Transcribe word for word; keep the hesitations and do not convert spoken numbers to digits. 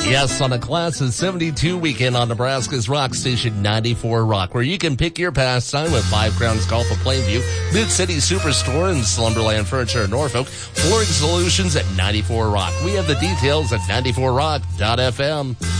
Yes, on a Class of seventy-two weekend on Nebraska's Rock Station ninety-four Rock, where you can pick your pastime with Five Crowns Golf of Plainview, Mid-City Superstore, and Slumberland Furniture in Norfolk, Flooring Solutions at ninety-four Rock. We have the details at ninety-four rock dot f m.